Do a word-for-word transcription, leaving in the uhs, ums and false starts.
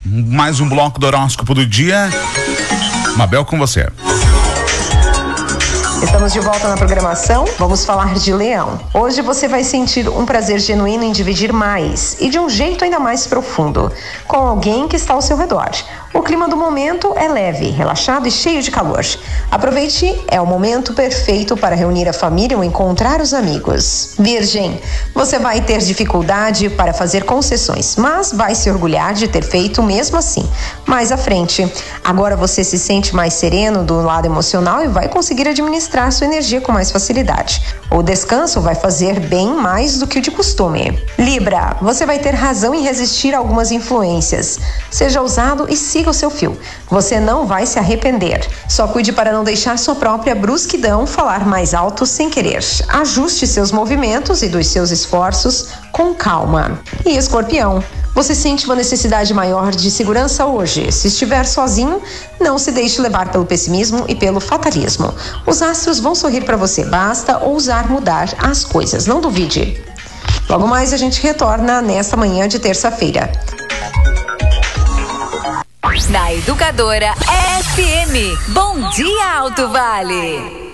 mais um bloco do horóscopo do dia. Mabel, com você. Estamos de volta na programação, vamos falar de Leão. Hoje você vai sentir um prazer genuíno em dividir mais e de um jeito ainda mais profundo, com alguém que está ao seu redor. O clima do momento é leve, relaxado e cheio de calor. Aproveite, é o momento perfeito para reunir a família ou encontrar os amigos. Virgem, você vai ter dificuldade para fazer concessões, mas vai se orgulhar de ter feito mesmo assim. Mais à frente, agora você se sente mais sereno do lado emocional e vai conseguir administrar sua energia com mais facilidade. O descanso vai fazer bem mais do que o de costume. Libra, você vai ter razão em resistir a algumas influências. Seja ousado e siga o seu fio. Você não vai se arrepender. Só cuide para não deixar sua própria brusquidão falar mais alto sem querer. Ajuste seus movimentos e dos seus esforços com calma. E Escorpião, você sente uma necessidade maior de segurança hoje. Se estiver sozinho, não se deixe levar pelo pessimismo e pelo fatalismo. Os astros vão sorrir para você. Basta ousar mudar as coisas. Não duvide. Logo mais a gente retorna nesta manhã de terça-feira. Na Educadora F M. Bom dia, Alto Vale.